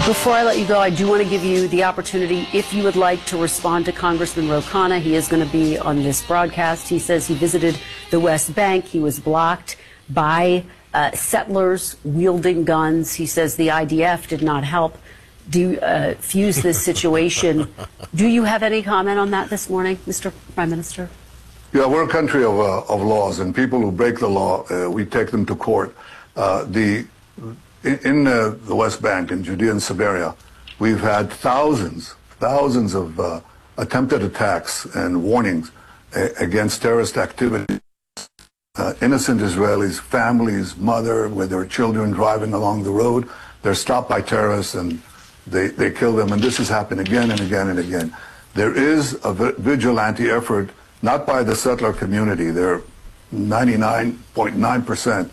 Before I let you go, I do want to give you the opportunity, if you would like to respond to Congressman Ro Khanna. He is going to be on this broadcast. He says he visited the West Bank. He was blocked by settlers wielding guns. He says the IDF did not help fuse this situation. Do you have any comment on that this morning, Mr. Prime Minister? Yeah, we're a country of laws, and people who break the law, we take them to court. In the West Bank, in Judea and Samaria, we've had thousands of attempted attacks and warnings against terrorist activity. Innocent Israelis, families, mother with their children driving along the road, they're stopped by terrorists and they kill them. And this has happened again and again and again. There is a vigilante effort, not by the settler community. They're 99.9%.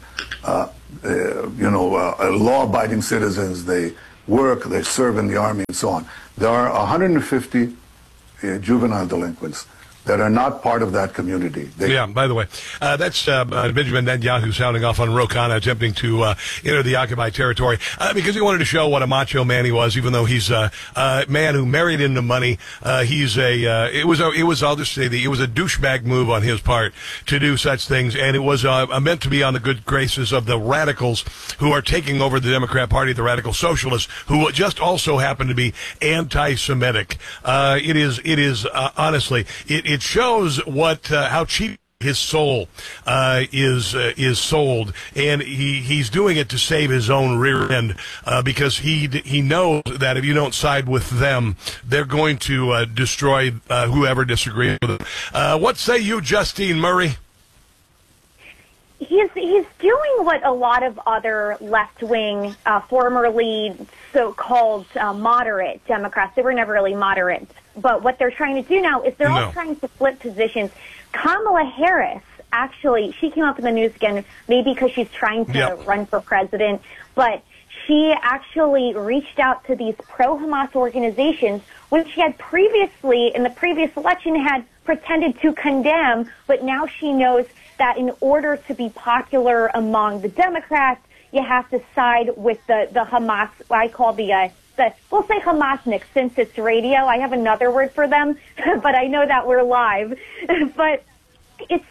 Law-abiding citizens. They work, they serve in the army, and so on. There are 150 juvenile delinquents that are not part of that community. By the way, that's Benjamin Netanyahu sounding off on Ro Khanna attempting to enter the occupied territory because he wanted to show what a macho man he was, even though he's a man who married into money. It was a douchebag move on his part to do such things, and it was meant to be on the good graces of the radicals who are taking over the Democrat Party, the radical socialists, who just also happen to be anti-Semitic. It is honestly, it shows how cheap his soul is sold, and he's doing it to save his own rear end because he knows that if you don't side with them, they're going to destroy whoever disagrees with them. What say you, Justine Murray? He's doing what a lot of other left-wing, formerly so-called moderate Democrats, they were never really moderate, but what they're trying to do now is they're all trying to flip positions. Kamala Harris, actually, she came up in the news again, maybe because she's trying to run for president, but she actually reached out to these pro-Hamas organizations, which she had previously, in the previous election, had pretended to condemn, but now she knows that in order to be popular among the Democrats, you have to side with the Hamas, I call we'll say Hamasniks since it's radio. I have another word for them, but I know that we're live. But it's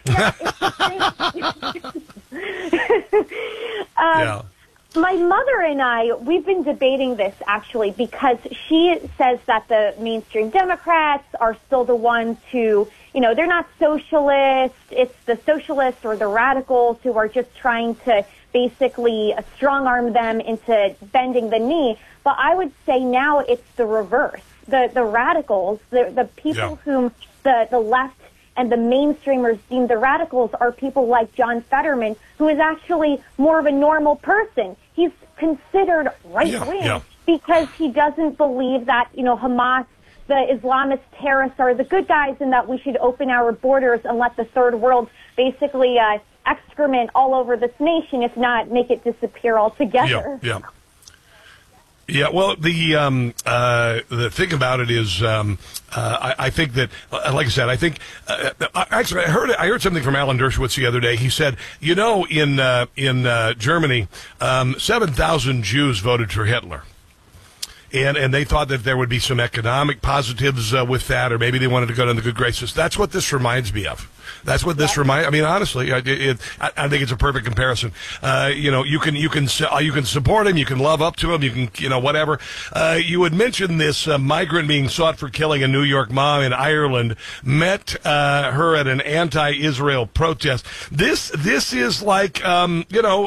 my mother and I, we've been debating this actually because she says that the mainstream Democrats are still the ones who, they're not socialists. It's the socialists or the radicals who are just trying to basically strong-arm them into bending the knee. But I would say now it's the reverse. The radicals, the people whom the left and the mainstreamers deem the radicals are people like John Fetterman, who is actually more of a normal person. He's considered right-wing because he doesn't believe that, Hamas, the Islamist terrorists are the good guys and that we should open our borders and let the third world basically excrement all over this nation, if not make it disappear altogether. Yeah, well, the thing about it is, I think that, like I said, actually, I heard something from Alan Dershowitz the other day. He said, in Germany, 7,000 Jews voted for Hitler. And they thought that there would be some economic positives with that, or maybe they wanted to go to the good graces. That's what this reminds me of. That's what this reminds. I mean, honestly, I think it's a perfect comparison. You can support him, you can love up to him, you can, whatever. You had mentioned this migrant being sought for killing a New York mom in Ireland. Met her at an anti-Israel protest. This is like, and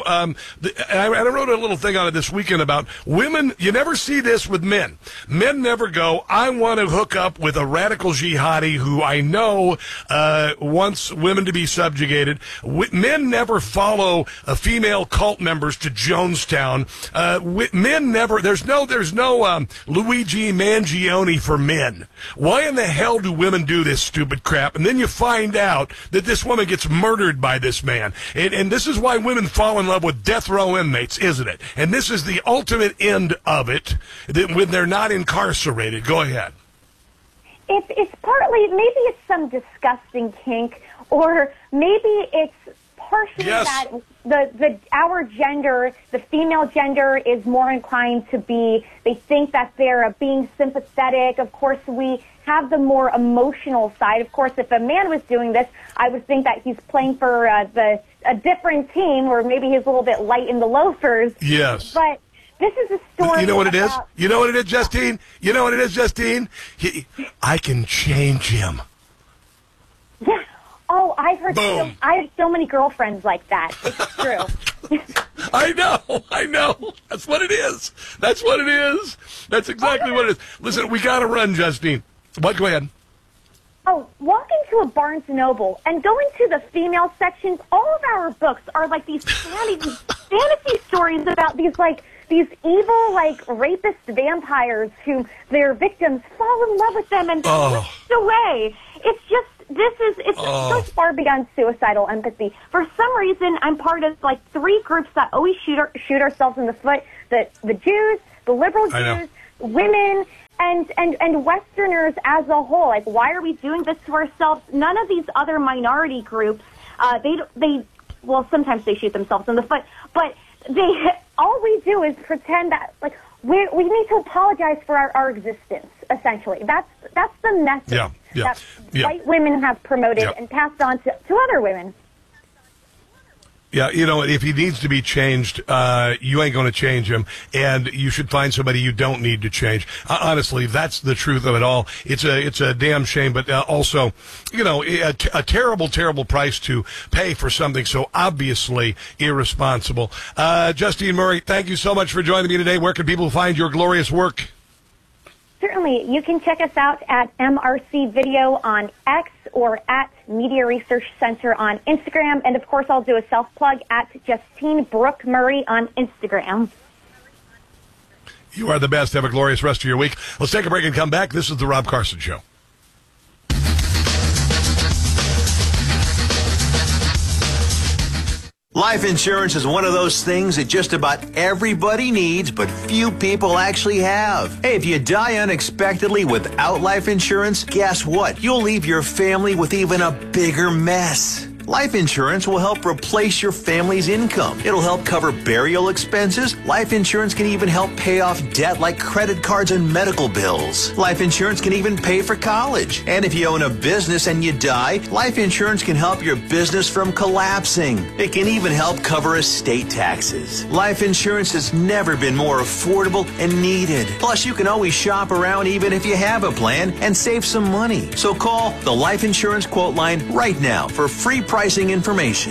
I wrote a little thing on it this weekend about women. You never see this with men. Men never go, I want to hook up with a radical jihadi who I know wants women to be subjugated. Men never follow female cult members to Jonestown. Men never. There's no Luigi Mangione for men. Why in the hell do women do this stupid crap? And then you find out that this woman gets murdered by this man. And this is why women fall in love with death row inmates, isn't it? And this is the ultimate end of it, that when they're not incarcerated. Go ahead. It's partly, maybe it's some disgusting kink, or maybe it's partially Yes. that our gender, the female gender, is more inclined to be, they think that they're being sympathetic. Of course, we have the more emotional side. Of course, if a man was doing this, I would think that he's playing for a different team, or maybe he's a little bit light in the loafers. Yes. But this is a story. You know what it is? about- You know what it is, Justine? You know what it is, Justine? I can change him. Yeah. Oh, I've heard. Boom. I have so many girlfriends like that. It's true. I know. That's what it is. That's what it is. That's exactly what it is. Listen, we got to run, Justine. What? Go ahead. Oh, walk into a Barnes & Noble and go into the female section. All of our books are like these fantasy stories about these evil, rapist vampires who their victims fall in love with them and switched away. It's just, it's so far beyond suicidal empathy. For some reason, I'm part of 3 groups that always shoot ourselves in the foot. The Jews, the liberal Jews, women, and Westerners as a whole. Why are we doing this to ourselves? None of these other minority groups, sometimes they shoot themselves in the foot, but all we do is pretend that we need to apologize for our existence. Essentially, that's the message that white women have promoted and passed on to other women. Yeah, if he needs to be changed, you ain't going to change him, and you should find somebody you don't need to change. Honestly, that's the truth of it all. It's a damn shame, but also, a terrible, terrible price to pay for something so obviously irresponsible. Justine Murray, thank you so much for joining me today. Where can people find your glorious work? Certainly. You can check us out at MRC Video on X or at Media Research Center on Instagram. And, of course, I'll do a self-plug at Justine Brooke Murray on Instagram. You are the best. Have a glorious rest of your week. Let's take a break and come back. This is The Rob Carson Show. Life insurance is one of those things that just about everybody needs, but few people actually have. Hey, if you die unexpectedly without life insurance, guess what? You'll leave your family with even a bigger mess. Life insurance will help replace your family's income. It'll help cover burial expenses. Life insurance can even help pay off debt like credit cards and medical bills. Life insurance can even pay for college. And if you own a business and you die, life insurance can help your business from collapsing. It can even help cover estate taxes. Life insurance has never been more affordable and needed. Plus, you can always shop around even if you have a plan and save some money. So call the Life Insurance Quote Line right now for free pricing information.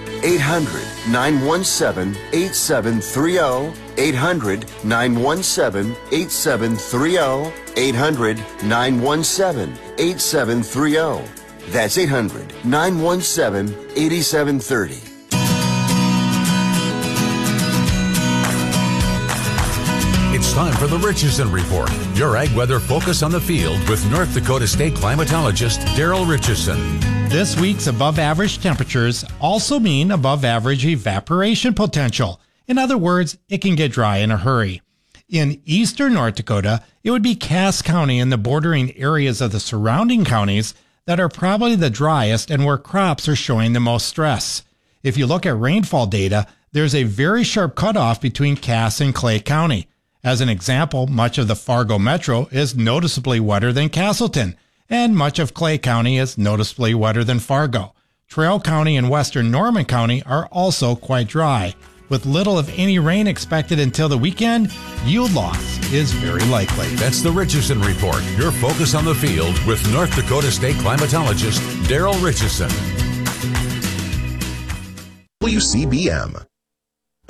800-917-8730. 800-917-8730. 800-917-8730. That's 800-917-8730. It's time for the Richardson Report, your ag weather focus on the field with North Dakota State climatologist Daryl Richardson. This week's above-average temperatures also mean above-average evaporation potential. In other words, it can get dry in a hurry. In eastern North Dakota, it would be Cass County and the bordering areas of the surrounding counties that are probably the driest and where crops are showing the most stress. If you look at rainfall data, there's a very sharp cutoff between Cass and Clay County. As an example, much of the Fargo Metro is noticeably wetter than Castleton, and much of Clay County is noticeably wetter than Fargo. Trail County and western Norman County are also quite dry. With little of any rain expected until the weekend, yield loss is very likely. That's the Richardson Report, your focus on the field with North Dakota State climatologist Daryl Richardson. WCBM.